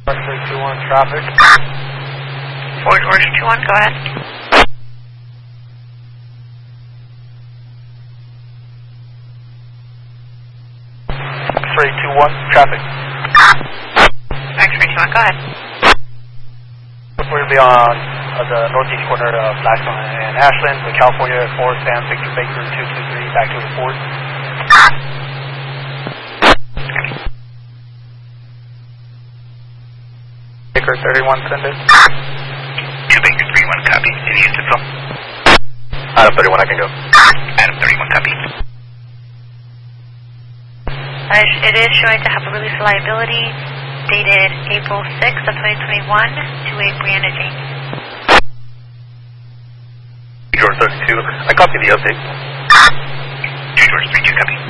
321 traffic. Fort George 21, go ahead. X-ray 21 traffic. X-ray 21, go ahead. We're going to be on the northeast corner of Blackstone and Ashland, the California 4 Sam Victor Baker 223 back to the fort. Baker 31, send it. 2 Baker 31, copy. Any info? Adam 31, I can go. Adam 31, copy. It is showing to have a release of liability dated April 6th of 2021 to a Brianna James. George 32, I copy the update. 2 George 32, copy.